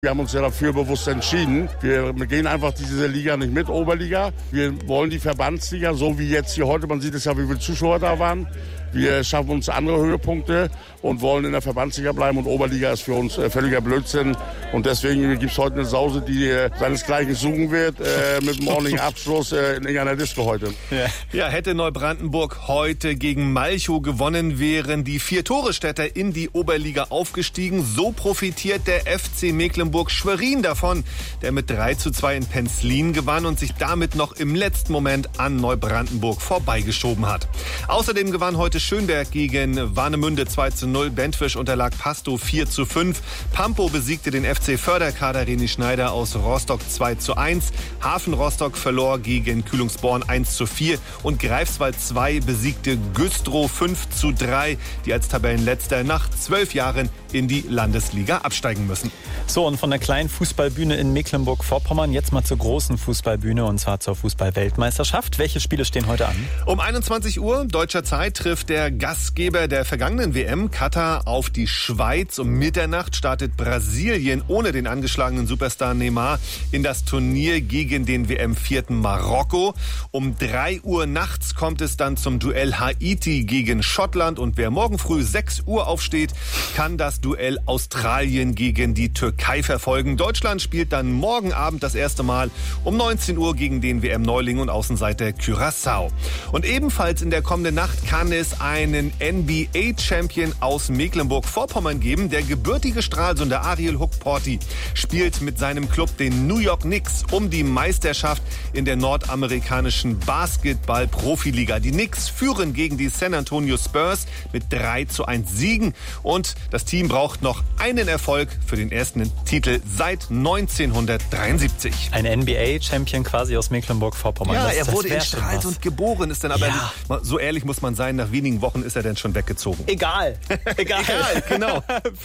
Wir haben uns ja dafür bewusst entschieden. Wir gehen einfach diese Liga nicht mit, Oberliga. Wir wollen die Verbandsliga, so wie jetzt hier heute. Man sieht es ja, wie viele Zuschauer da waren. Wir schaffen uns andere Höhepunkte und wollen in der Verbandsliga bleiben. Und Oberliga ist für uns völliger Blödsinn. Und deswegen gibt es heute eine Sause, die seinesgleichen suchen wird, mit einem ordentlichen Abschluss in irgendeiner Disco heute. Ja, hätte Neubrandenburg heute gegen Malchow gewonnen, wären die 4 Tore-Städter in die Oberliga aufgestiegen. So profitiert der FC Mecklenburg-Schwerin davon, der mit 3:2 in Penzlin gewann und sich damit noch im letzten Moment an Neubrandenburg vorbeigeschoben hat. Außerdem gewann heute Schönberg gegen Warnemünde 2:0. Bentwisch unterlag Pastow 4:5. Pampow besiegte den FC Förderkader René Schneider aus Rostock 2:1. Hafen Rostock verlor gegen Kühlungsborn 1:4. Und Greifswald 2 besiegte Güstrow 5:3, die als Tabellenletzter nach 12 Jahren in die Landesliga absteigen müssen. So, und von der kleinen Fußballbühne in Mecklenburg-Vorpommern jetzt mal zur großen Fußballbühne, und zwar zur Fußball-Weltmeisterschaft. Welche Spiele stehen heute an? Um 21 Uhr deutscher Zeit trifft der Gastgeber der vergangenen WM, Katar, auf die Schweiz. Um Mitternacht startet Brasilien ohne den angeschlagenen Superstar Neymar in das Turnier gegen den WM-Vierten Marokko. Um 3 Uhr nachts kommt es dann zum Duell Haiti gegen Schottland. Und wer morgen früh 6 Uhr aufsteht, kann das Duell Australien gegen die Türkei verfolgen. Deutschland spielt dann morgen Abend das erste Mal um 19 Uhr gegen den WM-Neuling und Außenseiter Curaçao. Und ebenfalls in der kommenden Nacht kann es einen NBA-Champion aus Mecklenburg-Vorpommern geben. Der gebürtige Stralsunder Ariel Hook-Porty spielt mit seinem Club, den New York Knicks, um die Meisterschaft in der nordamerikanischen Basketball-Profiliga. Die Knicks führen gegen die San Antonio Spurs mit 3:1 Siegen. Und das Team braucht noch einen Erfolg für den ersten Titel seit 1973. Ein NBA-Champion quasi aus Mecklenburg-Vorpommern. Ja, er wurde in Stralsund geboren, ist dann aber, so ehrlich muss man sein, nach wenigen Wochen ist er dann schon weggezogen. Egal, Egal, genau.